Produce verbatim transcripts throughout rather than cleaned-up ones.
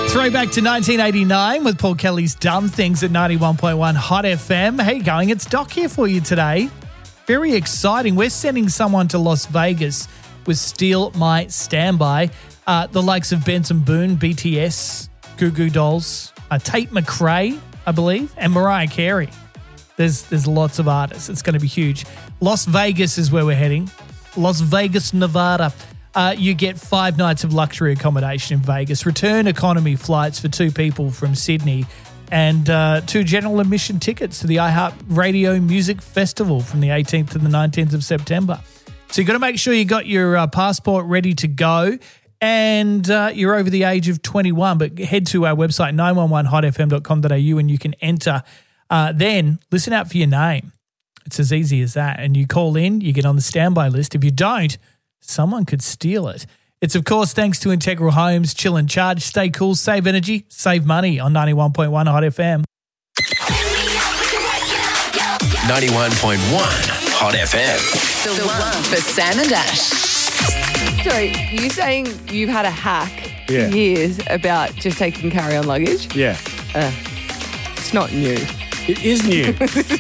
Throwback to nineteen eighty-nine with Paul Kelly's Dumb Things at ninety-one point one Hot F M. How you going? It's Doc here for you today. Very exciting. We're sending someone to Las Vegas with Steal My Standby. Uh, the likes of Benson Boone, B T S, Goo Goo Dolls, uh, Tate McRae, I believe, and Mariah Carey. There's there's lots of artists. It's going to be huge. Las Vegas is where we're heading. Las Vegas, Nevada. Uh, you get five nights of luxury accommodation in Vegas, return economy flights for two people from Sydney, and uh, two general admission tickets to the iHeart Radio Music Festival from the eighteenth to the nineteenth of September. So you've got to make sure you got your uh, passport ready to go, and uh, you're over the age of twenty-one. But head to our website, nine one one hot f m dot com dot a u, and you can enter. Uh, then listen out for your name. It's as easy as that. And you call in, you get on the standby list. If you don't, someone could steal it. It's, of course, thanks to Integral Homes. Chill and charge. Stay cool. Save energy. Save money on ninety-one point one Hot F M. ninety-one point one Hot F M. The one for Sam and Ash. Sorry, you saying you've had a hack Yeah. for years about just taking carry-on luggage? Yeah. Uh, it's not new. It is new.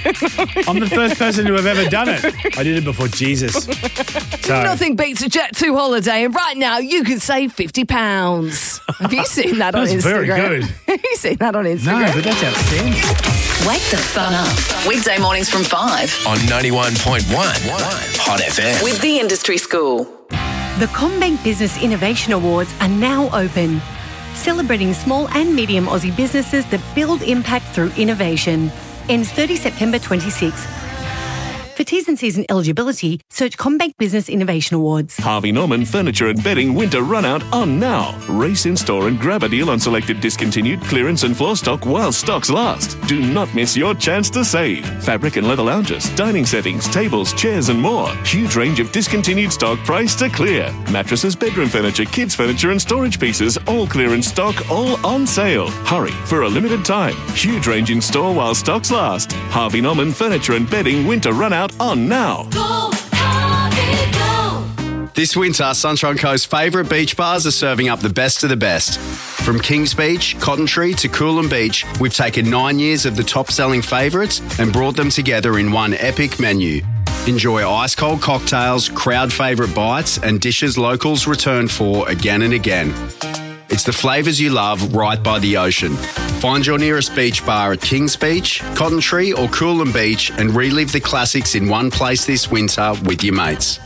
I'm the first person to have ever done it. I did it before Jesus. So, Nothing beats a Jet two holiday, and right now you can save fifty pounds. Have you seen that on That's Instagram? very good. Have you seen that on Instagram? no, but that's outstanding. Wake the fun up. Weekday mornings from five On ninety-one point one Hot F M. with the Industry School. The CommBank Business Innovation Awards are now open, celebrating small and medium Aussie businesses that build impact through innovation. Ends thirtieth September twenty-sixth. For T's and C's and eligibility, search CommBank Business Innovation Awards. Harvey Norman Furniture and Bedding Winter Runout on now. Race in store and grab a deal on selected discontinued clearance and floor stock while stocks last. Do not miss your chance to save. Fabric and leather lounges, dining settings, tables, chairs and more. Huge range of discontinued stock priced to clear. Mattresses, bedroom furniture, kids furniture and storage pieces, all clearance stock, all on sale. Hurry for a limited time. Huge range in store while stocks last. Harvey Norman Furniture and Bedding Winter Runout on now. Go, Harvey, go. This winter, Sunshine Coast's favourite beach bars are serving up the best of the best. From Kings Beach, Cotton Tree to Coolum Beach, we've taken nine years of the top-selling favourites and brought them together in one epic menu. Enjoy ice-cold cocktails, crowd favourite bites and dishes locals return for again and again. It's the flavours you love right by the ocean. Find your nearest beach bar at Kings Beach, Cotton Tree or Coolum Beach and relive the classics in one place this winter with your mates.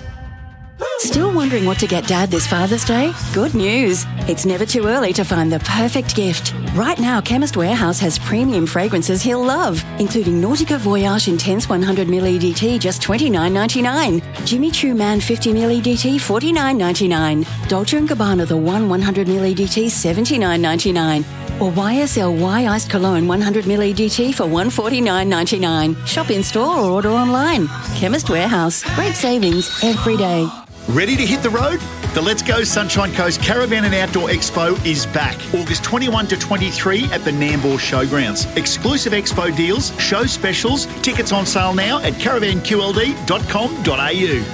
Still wondering what to get Dad this Father's Day? Good news. It's never too early to find the perfect gift. Right now, Chemist Warehouse has premium fragrances he'll love, including Nautica Voyage Intense one hundred milliliter E D T, just twenty-nine ninety-nine. Jimmy Choo Man fifty milliliter E D T, forty-nine ninety-nine. Dolce and Gabbana The One one hundred milliliter E D T, seventy-nine ninety-nine. Or Y S L Y Iced Cologne one hundred milliliter E D T for one forty-nine ninety-nine. Shop in store or order online. Chemist Warehouse. Great savings every day. Ready to hit the road? The Let's Go Sunshine Coast Caravan and Outdoor Expo is back, August twenty-first to twenty-third at the Nambour Showgrounds. Exclusive expo deals, show specials, tickets on sale now at caravan q l d dot com dot a u.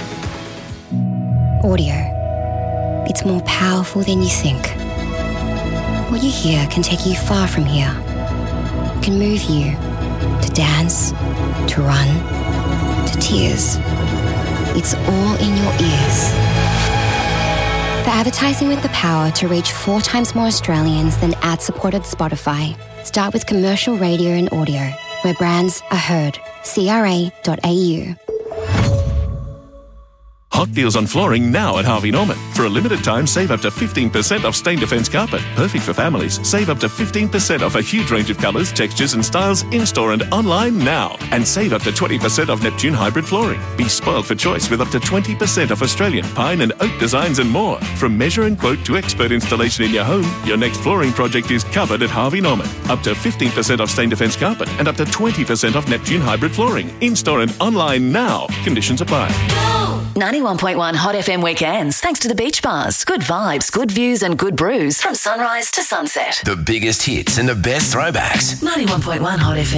Audio. It's more powerful than you think. What you hear can take you far from here. It can move you to dance, to run, to tears. It's all in your ears. For advertising with the power to reach four times more Australians than ad-supported Spotify, start with commercial radio and audio, where brands are heard. c r a dot a u. Hot deals on flooring now at Harvey Norman. For a limited time, save up to fifteen percent off stain defense carpet. Perfect for families. Save up to fifteen percent off a huge range of colours, textures and styles in-store and online now. And save up to twenty percent off Neptune hybrid flooring. Be spoiled for choice with up to twenty percent off Australian pine and oak designs and more. From measure and quote to expert installation in your home, your next flooring project is covered at Harvey Norman. Up to fifteen percent off stain defense carpet and up to twenty percent off Neptune hybrid flooring. In-store and online now. Conditions apply. ninety-one point one Hot F M weekends, thanks to the beach bars. Good vibes, good views and good brews from sunrise to sunset. The biggest hits and the best throwbacks. ninety-one point one Hot F M.